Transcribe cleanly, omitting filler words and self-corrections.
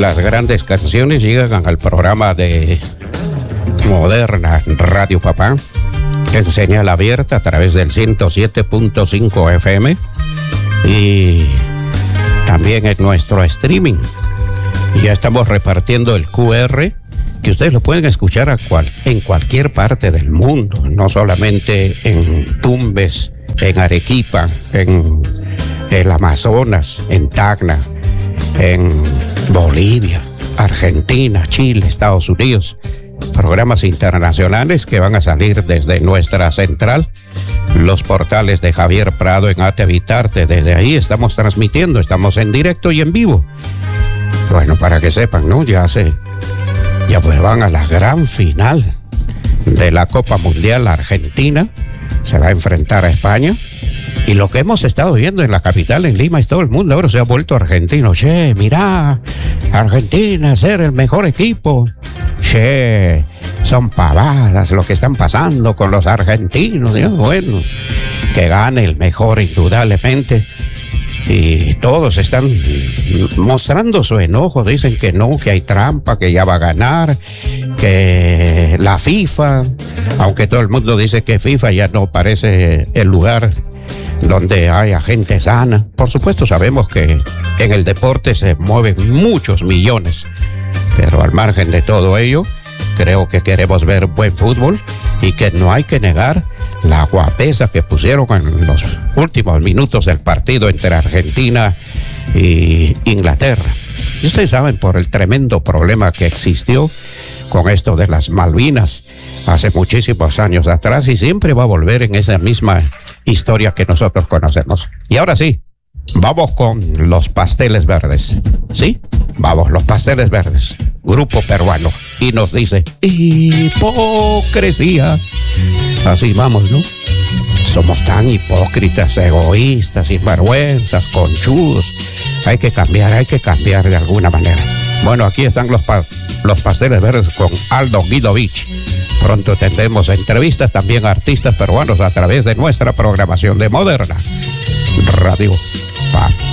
Las grandes canciones llegan al programa de Moderna Radio Papá, que es señal abierta a través del 107.5 FM y también en nuestro streaming. Ya estamos repartiendo el QR, que ustedes lo pueden escuchar en cualquier parte del mundo, no solamente en Tumbes, en Arequipa, en el Amazonas, en Tacna, en Bolivia, Argentina, Chile, Estados Unidos. Programas internacionales que van a salir desde nuestra central, los portales de Javier Prado en Ate Habitarte. Desde ahí estamos transmitiendo, estamos en directo y en vivo. Bueno, para que sepan, ¿no? Ya pues van a la gran final de la Copa Mundial. Argentina se va a enfrentar a España. Y lo que hemos estado viendo en la capital, en Lima, y todo el mundo ahora se ha vuelto argentino. Che, mirá, Argentina ser el mejor equipo. Che, son pavadas lo que están pasando con los argentinos. Dios, bueno, que gane el mejor indudablemente. Y todos están mostrando su enojo. Dicen que no, que hay trampa, que ya va a ganar, que la FIFA, aunque todo el mundo dice que FIFA ya no parece el lugar donde haya gente sana. Por supuesto sabemos que en el deporte se mueven muchos millones, pero al margen de todo ello, creo que queremos ver buen fútbol y que no hay que negar la guapesa que pusieron en los últimos minutos del partido entre Argentina y Inglaterra. Y ustedes saben por el tremendo problema que existió con esto de las Malvinas hace muchísimos años atrás, y siempre va a volver en esa misma historia que nosotros conocemos. Y ahora sí, vamos con los Pasteles Verdes. ¿Sí? Vamos, los Pasteles Verdes, grupo peruano, y nos dice hipocresía. Así vamos, ¿no? Somos tan hipócritas, egoístas, sinvergüenzas, conchudos. Hay que cambiar de alguna manera. Bueno, aquí están los Pasteles Verdes con Aldo Guidovich. Pronto tendremos entrevistas también a artistas peruanos a través de nuestra programación de Moderna Radio Papá.